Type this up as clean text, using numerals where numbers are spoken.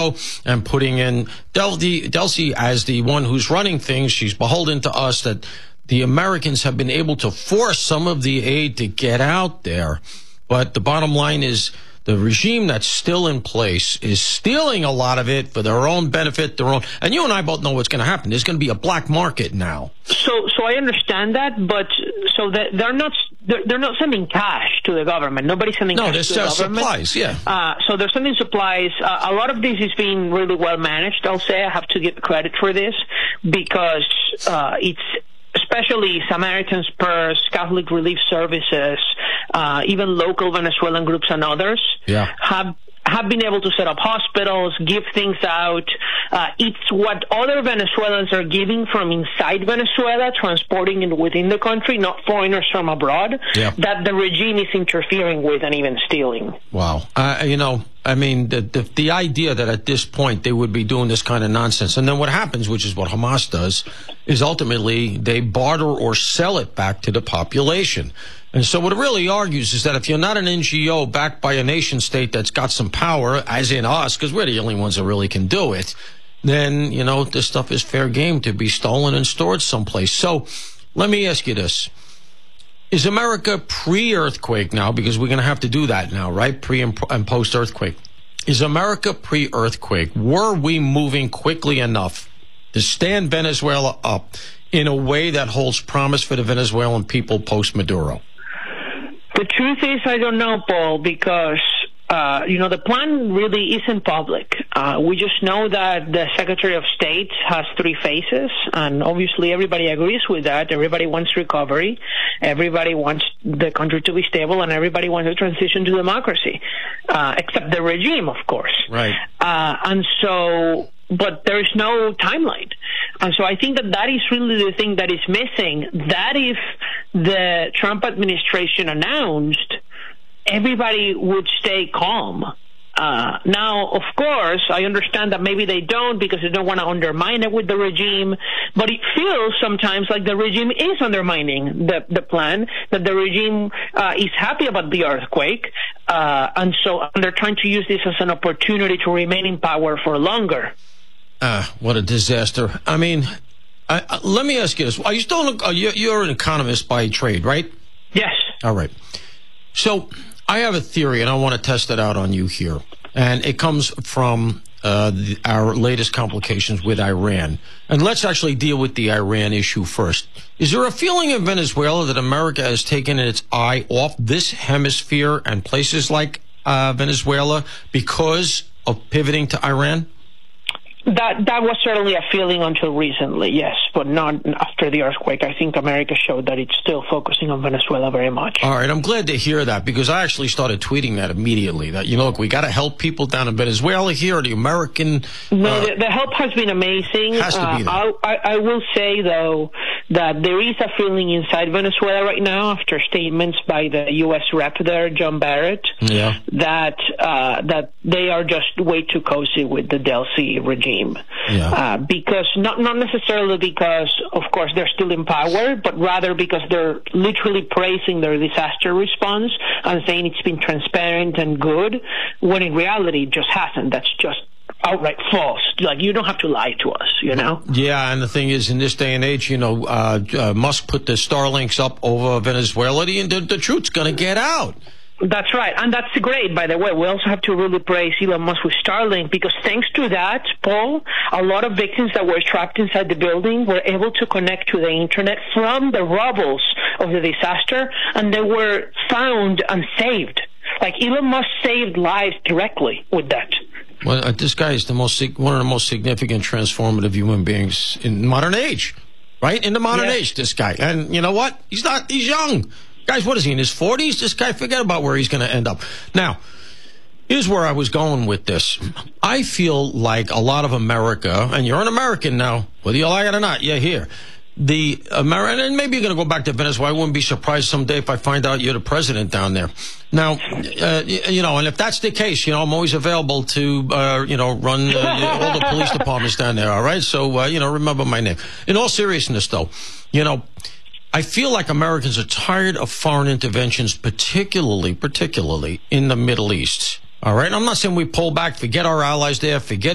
Maduro and putting in Delcy as the one who's running things. She's beholden to us, that the Americans have been able to force some of the aid to get out there. But the bottom line is the regime that's still in place is stealing a lot of it for their own benefit, and you and I both know what's going to happen. There's going to be a black market now. So I understand that, but they're not sending cash to the government. Nobody's sending cash to the government. No, there's supplies, yeah. So they're sending supplies. A lot of this is being really well managed, I'll say. I have to give credit for this, because it's especially Samaritan's Purse, Catholic Relief Services, even local Venezuelan groups and others have been able to set up hospitals, give things out. It's what other Venezuelans are giving from inside Venezuela, transporting it within the country, not foreigners from abroad, that the regime is interfering with and even stealing. Wow. The idea that at this point they would be doing this kind of nonsense, and then what happens, which is what Hamas does, is ultimately they barter or sell it back to the population. And so what it really argues is that if you're not an NGO backed by a nation state that's got some power, as in us, because we're the only ones that really can do it, then, this stuff is fair game to be stolen and stored someplace. So let me ask you this. Is America pre-earthquake now, because we're going to have to do that now, right? Pre and post-earthquake. Is America pre-earthquake? Were we moving quickly enough to stand Venezuela up in a way that holds promise for the Venezuelan people post-Maduro? The truth is, I don't know, Paul, because the plan really isn't public. We just know that the Secretary of State has 3 phases, and obviously everybody agrees with that. Everybody wants recovery. Everybody wants the country to be stable, and everybody wants a transition to democracy, except the regime, of course. Right. But there is no timeline. And so I think that is really the thing that is missing. That if the Trump administration announced, everybody would stay calm. Now, of course, I understand that maybe they don't, because they don't want to undermine it with the regime, but it feels sometimes like the regime is undermining the plan, that the regime is happy about the earthquake, and they're trying to use this as an opportunity to remain in power for longer. What a disaster. I mean, let me ask you this. Are you still you're an economist by trade, right? Yes. All right. So I have a theory, and I want to test it out on you here. And it comes from our latest complications with Iran. And let's actually deal with the Iran issue first. Is there a feeling in Venezuela that America has taken its eye off this hemisphere and places like Venezuela because of pivoting to Iran? That was certainly a feeling until recently, yes, but not after the earthquake. I think America showed that it's still focusing on Venezuela very much. All right, I'm glad to hear that, because I actually started tweeting that immediately, that, look, we got to help people down in Venezuela here, the American... No, the help has been amazing. Has to be there. I will say, though, that there is a feeling inside Venezuela right now, after statements by the U.S. rep there, John Barrett, that they are just way too cozy with the Delcy regime. Because not necessarily because, of course, they're still in power, but rather because they're literally praising their disaster response and saying it's been transparent and good, when in reality it just hasn't. That's just outright false. Like, you don't have to lie to us, Yeah, and the thing is, in this day and age, Musk put the Starlinks up over Venezuela, and the truth's going to get out. That's right, and that's great, by the way. We also have to really praise Elon Musk with Starlink, because thanks to that, Paul, a lot of victims that were trapped inside the building were able to connect to the internet from the rubbles of the disaster, and they were found and saved. Like, Elon Musk saved lives directly with that. Well, this guy is one of the most significant transformative human beings in modern age, right? In the modern age, this guy. And you know what? He's young. Guys, what is he, in his 40s? This guy, forget about where he's going to end up. Now, here's where I was going with this. I feel like a lot of America, and you're an American now, whether you like it or not, you're here. And maybe you're going to go back to Venezuela. I wouldn't be surprised someday if I find out you're the president down there. Now, and if that's the case, I'm always available to, run all the police departments down there, all right? So, remember my name. In all seriousness, though, I feel like Americans are tired of foreign interventions, particularly in the Middle East. All right? I'm not saying we pull back, forget our allies there, forget